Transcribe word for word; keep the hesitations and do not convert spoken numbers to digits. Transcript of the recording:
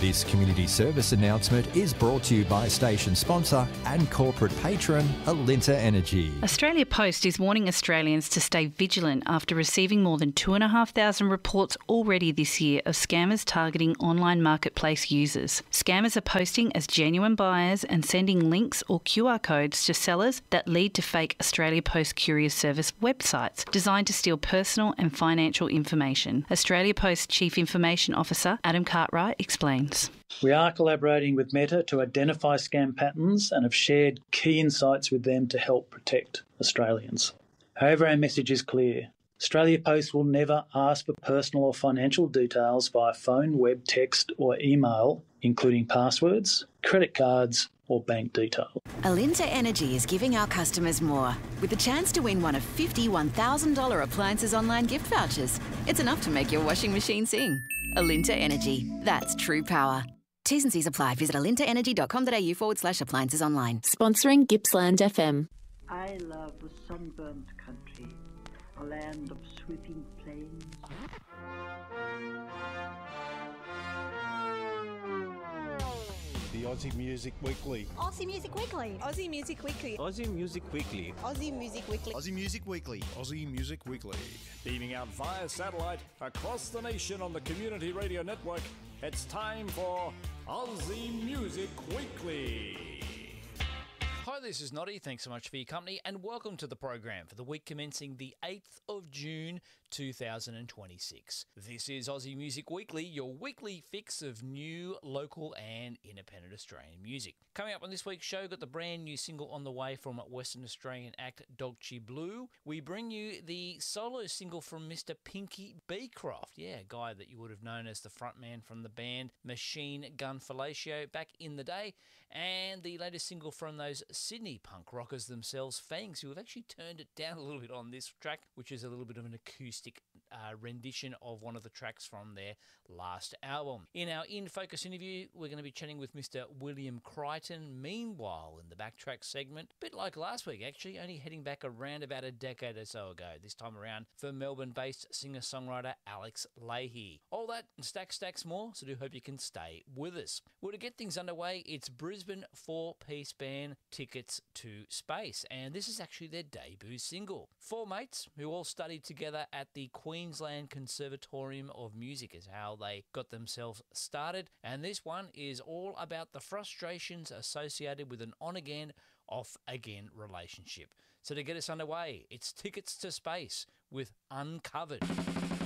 This community service announcement is brought to you by station sponsor and corporate patron Alinta Energy. Australia Post is warning Australians to stay vigilant after receiving more than two and a half thousand reports already this year of scammers targeting online marketplace users. Scammers are posting as genuine buyers and sending links or Q R codes to sellers that lead to fake Australia Post Courier Service websites designed to steal personal and financial information. Australia Post Chief Information Officer Adam Cartwright explains. We are collaborating with Meta to identify scam patterns and have shared key insights with them to help protect Australians. However, our message is clear. Australia Post will never ask for personal or financial details via phone, web, text or email, including passwords, credit cards or bank details. Alinta Energy is giving our customers more with the chance to win one of fifty one thousand dollars appliances online gift vouchers. It's enough to make your washing machine sing. Alinta Energy. That's true power. T's and C's apply. Visit alintaenergy.com.au forward slash appliances online. Sponsoring Gippsland F M. I love the sunburnt country, a land of sweeping plains. The Aussie Music Weekly. Aussie Music Weekly. Aussie Music Weekly. Aussie Music Weekly. Aussie Music Weekly. Aussie Music Weekly. Aussie Music Weekly. Beaming out via satellite across the nation on the Community Radio Network, it's time for Aussie Music Weekly. Hi, this is Noddy. Thanks so much for your company and welcome to the program for the week commencing the eighth of June two thousand twenty-six. This is Aussie Music Weekly, your weekly fix of new, local and independent Australian music. Coming up on this week's show, got the brand new single on the way from Western Australian act Dolce Blue. We bring you the solo single from Mister Pinky Beecroft. Yeah, a guy that you would have known as the frontman from the band Machine Gun Fellatio back in the day. And the latest single from those Sydney punk rockers themselves, Fangs, who have actually turned it down a little bit on this track, which is a little bit of an acoustic uh, rendition of one of the tracks from their last album. In our In Focus interview, we're going to be chatting with Mister William Crichton. Meanwhile, in the Backtrack segment, a bit like last week actually, only heading back around about a decade or so ago, this time around for Melbourne-based singer-songwriter Alex Leahy. All that and stacks, stacks more, so do hope you can stay with us. Well, to get things underway, it's Brisbane four-piece band Tickets to Space, and this is actually their debut single. Four mates who all studied together at the Queensland Conservatorium of Music is how they got themselves started, and this one is all about the frustrations associated with an on-again, off-again relationship. So to get us underway, it's Tickets to Space with Uncovered.